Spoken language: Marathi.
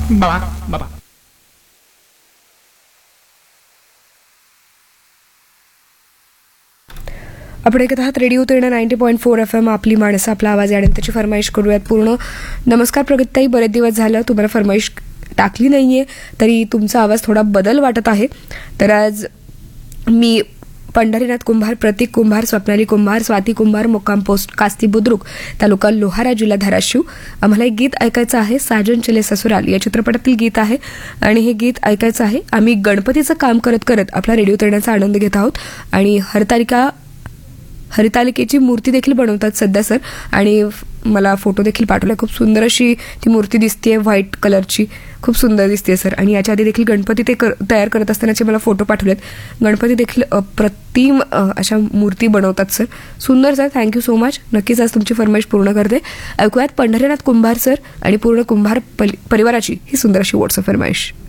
बाबा बाबा. आपण ऐकत आहात रेडिओ तेरणा 90.4 FM. आपली माणसं, आपला आवाज आणि त्याची फरमाईश करूयात पूर्ण. नमस्कार प्रगतीताई, बरेच दिवस झालं तुम्हाला फरमाईश टाकली नाहीये, तरी तुमचा आवाज थोडा बदल वाटत आहे. तर आज मी पंढरीनाथ कुंभार, प्रतीक कुंभार, स्वप्नाली कुंभार, स्वाती कुंभार, मुक्काम पोस्ट कास्ती बुद्रुक, तालुका लोहारा, जिल्हा धाराशिव. आम्हाला एक गीत ऐकायचं आहे. साजन चले ससुराल या चित्रपटातील गीत आहे आणि हे गीत ऐकायचं आहे. आम्ही गणपतीचं काम करत करत आपला रेडिओ तेरण्याचा आनंद घेत आहोत आणि हरितालिकेची मूर्ती देखील बनवतात सध्या सर, आणि मला फोटो देखील पाठवला. खूप सुंदर अशी ती मूर्ती दिसते, व्हाईट कलरची, खूप सुंदर दिसते सर. आणि याच्या आधी देखील गणपती ते तयार करत असतानाचे मला फोटो पाठवलेत. गणपती देखील अप्रतिम अशा मूर्ती बनवतात सर. सुंदर सर, थँक्यू सो मच. नक्कीच आज तुमची फरमाईश पूर्ण करते. ऐकूयात पंढरीनाथ कुंभार सर आणि पूर्ण कुंभार परिवाराची ही सुंदर अशी व्हॉट्सअप फरमाईश.